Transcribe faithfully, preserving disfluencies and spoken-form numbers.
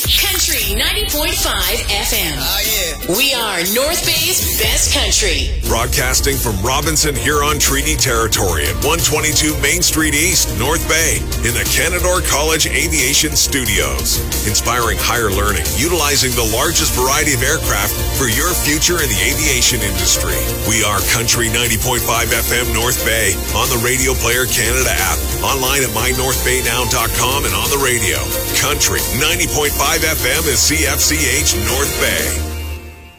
Country ninety point five F M. Oh, yeah. We are North Bay's best country. Broadcasting from Robinson Huron Treaty Territory at one twenty-two Main Street East, North Bay, in the Canadore College Aviation Studios. Inspiring higher learning, utilizing the largest variety of aircraft for your future in the aviation industry. We are Country ninety point five F M North Bay, on the Radio Player Canada app, online at my north bay now dot com, and on the radio. Country ninety point five F M is C F C H North Bay.